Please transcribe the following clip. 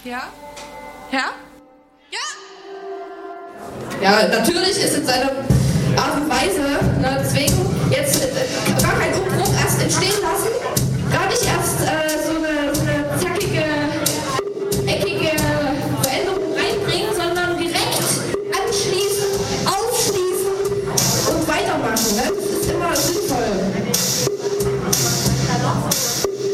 Ja? Ja? Ja, natürlich ist es seine Art und Weise, ne, deswegen jetzt gar keinen Umbruch erst entstehen lassen.